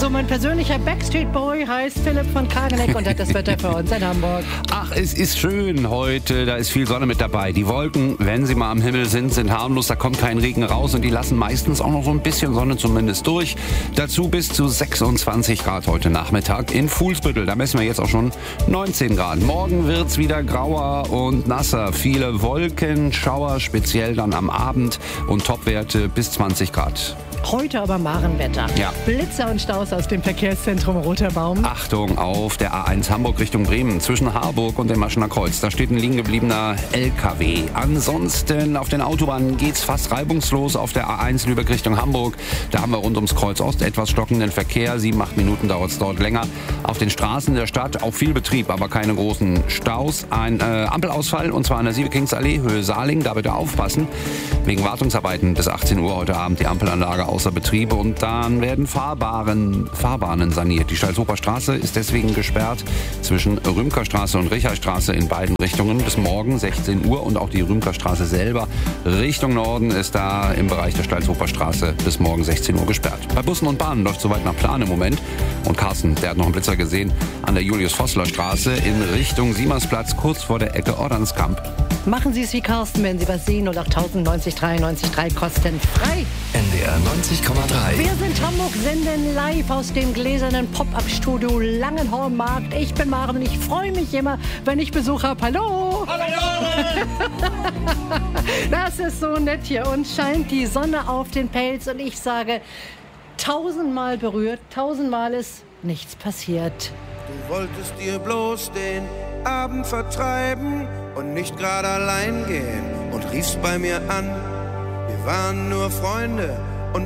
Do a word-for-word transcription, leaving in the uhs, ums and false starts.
So, mein persönlicher Backstreet Boy heißt Philipp von Kageneck und hat das Wetter für uns in Hamburg. Ach, es ist schön heute, da ist viel Sonne mit dabei. Die Wolken, wenn sie mal am Himmel sind, sind harmlos, da kommt kein Regen raus und die lassen meistens auch noch so ein bisschen Sonne zumindest durch. Dazu bis zu sechsundzwanzig Grad heute Nachmittag in Fuhlsbüttel, da messen wir jetzt auch schon neunzehn Grad. Morgen wird's wieder grauer und nasser, viele Wolken, Schauer, speziell dann am Abend und Topwerte bis zwanzig Grad. Heute aber Marenwetter. Ja. Blitzer und Staus aus dem Verkehrszentrum Roter Baum. Achtung auf der A eins Hamburg Richtung Bremen zwischen Harburg und dem Maschener Kreuz. Da steht ein liegen gebliebener L K W. Ansonsten auf den Autobahnen geht's fast reibungslos. Auf der A eins Lübeck Richtung Hamburg. Da haben wir rund ums Kreuz Ost etwas stockenden Verkehr. Sieben, acht Minuten dauert es dort länger. Auf den Straßen der Stadt auch viel Betrieb, aber keine großen Staus. Ein äh, Ampelausfall und zwar an der Siebekingsallee, Höhe Saarling. Da bitte aufpassen. Wegen Wartungsarbeiten bis achtzehn Uhr heute Abend die Ampelanlage außer Betrieb und dann werden Fahrbahnen, Fahrbahnen saniert. Die Stalzhofer Straße ist deswegen gesperrt zwischen Rümkerstraße und Richardstraße in beiden Richtungen bis morgen sechzehn Uhr und auch die Rümkerstraße selber Richtung Norden ist da im Bereich der Stalzhofer Straße bis morgen sechzehn Uhr gesperrt. Bei Bussen und Bahnen läuft soweit nach Plan im Moment und Carsten, der hat noch einen Blitzer gesehen an der Julius-Vossler-Straße in Richtung Siemannsplatz kurz vor der Ecke Ordanskamp. Machen Sie es wie Carsten, wenn Sie was sehen. null acht neunzig dreiundneunzig drei kostenfrei. N D R neunzig Komma drei. Wir sind Hamburg, senden live aus dem gläsernen Pop-Up-Studio Langenhornmarkt. Ich bin Maren und ich freue mich immer, wenn ich Besuch habe. Hallo! Hallo! Das ist so nett hier. Uns scheint die Sonne auf den Pelz und ich sage, tausendmal berührt, tausendmal ist nichts passiert. Du wolltest dir bloß den Abend vertreiben und nicht gerade allein gehen und riefst bei mir an. Wir waren nur Freunde